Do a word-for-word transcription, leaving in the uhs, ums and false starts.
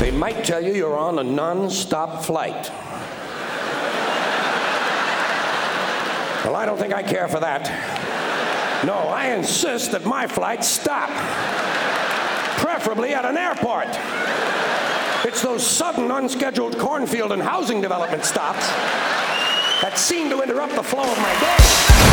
They might tell you you're on a non-stop flight. Well, I don't think I care for that. No, I insist that my flights stop. Preferably at an airport. It's those sudden, unscheduled cornfield and housing development stops that seem to interrupt the flow of my day.